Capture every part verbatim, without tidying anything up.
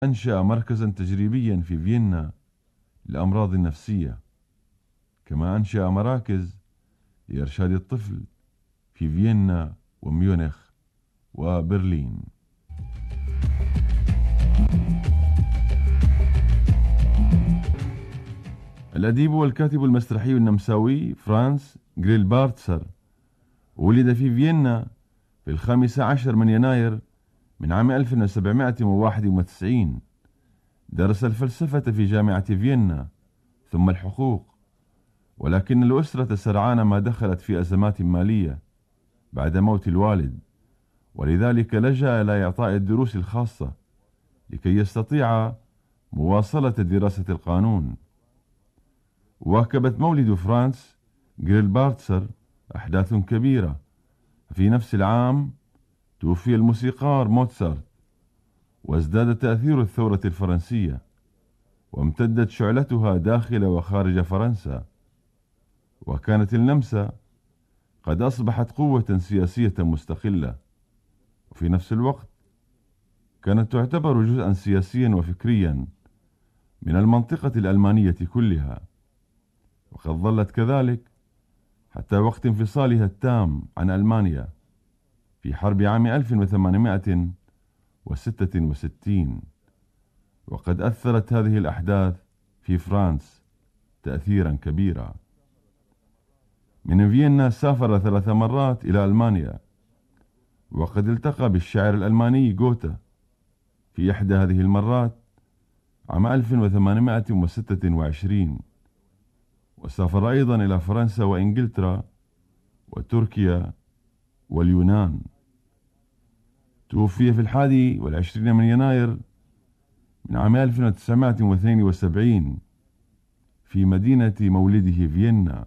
أنشأ مركزا تجريبيا في فيينا للأمراض النفسية، كما أنشأ مراكز لإرشاد الطفل في فيينا وميونخ وبرلين. الأديب والكاتب المسرحي النمساوي فرانس غريلبارتسر ولد في فيينا في الخامس عشر من يناير من عام ألف وسبعمائة وواحد وتسعين. درس الفلسفة في جامعة فيينا ثم الحقوق، ولكن الأسرة سرعان ما دخلت في أزمات مالية بعد موت الوالد، ولذلك لجأ إلى إعطاء الدروس الخاصة لكي يستطيع مواصلة دراسة القانون. واكبت مولد فرانس غريلبارتسر أحداث كبيرة. في نفس العام توفي الموسيقار موتسارت، وازداد تأثير الثورة الفرنسية، وامتدت شعلتها داخل وخارج فرنسا، وكانت النمسا قد أصبحت قوة سياسية مستقلة، وفي نفس الوقت كانت تعتبر جزءا سياسيا وفكريا من المنطقة الألمانية كلها، وقد ظلت كذلك حتى وقت انفصالها التام عن ألمانيا في حرب عام ألف وثمانمائة وستة وستين. وقد أثرت هذه الأحداث في فرانس تأثيرا كبيرا. من فيينا سافر ثلاث مرات إلى ألمانيا، وقد التقى بالشاعر الألماني غوتا في إحدى هذه المرات عام ألف وثمانمائة وستة وعشرين. وسافر أيضا إلى فرنسا وإنجلترا وتركيا واليونان. توفي في الحادي والعشرين من يناير من عام ألف وتسعمائة واثنين وسبعين في مدينة مولده فيينا.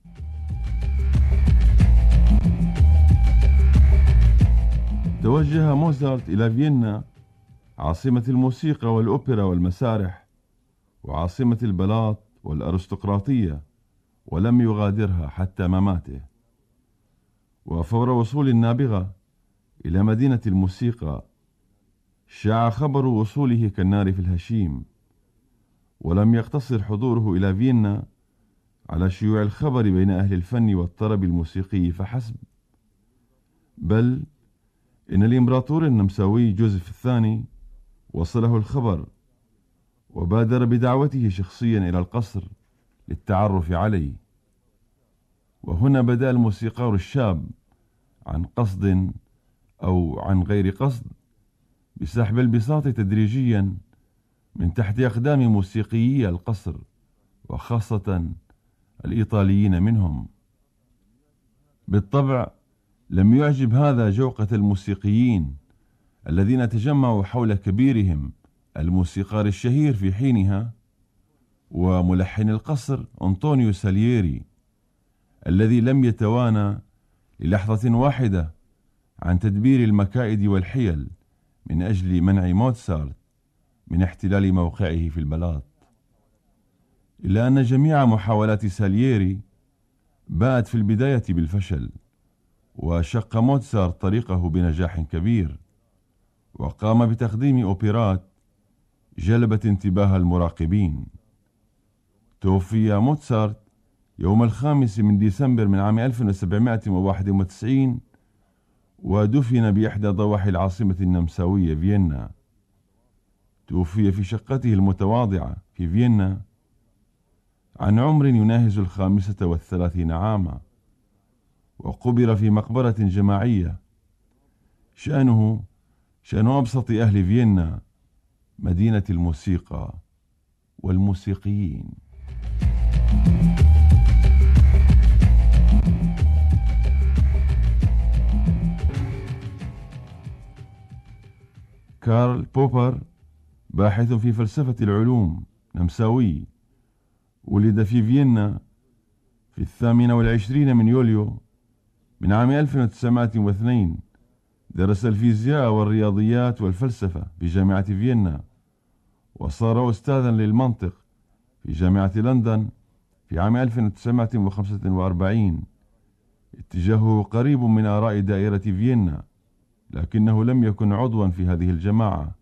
توجه موزارت إلى فيينا عاصمة الموسيقى والأوبرا والمسارح، وعاصمة البلاط والأرستقراطية، ولم يغادرها حتى مماته. وفور وصول النابغة إلى مدينة الموسيقى شاع خبر وصوله كالنار في الهشيم، ولم يقتصر حضوره إلى فيينا على شيوع الخبر بين أهل الفن والطرب الموسيقي فحسب، بل إن الإمبراطور النمساوي جوزيف الثاني وصله الخبر، وبادر بدعوته شخصيا إلى القصر للتعرف عليه. وهنا بدأ الموسيقار الشاب عن قصد أو عن غير قصد بسحب البساط تدريجيا من تحت أقدام موسيقيي القصر، وخاصة الإيطاليين منهم. بالطبع لم يعجب هذا جوقة الموسيقيين الذين تجمعوا حول كبيرهم الموسيقار الشهير في حينها وملحن القصر أنطونيو سالييري، الذي لم يتوانى للحظة واحدة عن تدبير المكائد والحيل من أجل منع موتسارت من احتلال موقعه في البلاط. إلا أن جميع محاولات سالييري باءت في البداية بالفشل، وشق موتسارت طريقه بنجاح كبير، وقام بتقديم أوبرات جلبت انتباه المراقبين. توفي موتسارت يوم الخامس من ديسمبر من عام ألف وسبعمائة وواحد وتسعين، ودفن بإحدى ضواحي العاصمة النمساوية فيينا. توفي في شقته المتواضعة في فيينا عن عمر يناهز الخامسة والثلاثين عاما، وقبر في مقبرة جماعية شأنه شأن أبسط أهل فيينا، مدينة الموسيقى والموسيقيين. كارل بوبر باحث في فلسفة العلوم نمساوي، ولد في فيينا في الثامن والعشرين من يوليو من عام ألف وتسعمائة واثنين. درس الفيزياء والرياضيات والفلسفة في جامعة فيينا، وصار أستاذا للمنطق في جامعة لندن في عام ألف وتسعمائة وخمسة وأربعين. اتجاهه قريب من آراء دائرة فيينا، لكنه لم يكن عضوا في هذه الجماعة،